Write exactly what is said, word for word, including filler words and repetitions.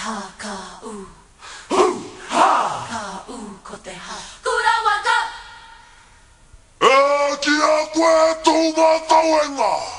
ha ka u hu ha ka u ko te ha kura waka E kia koe tō mātauenga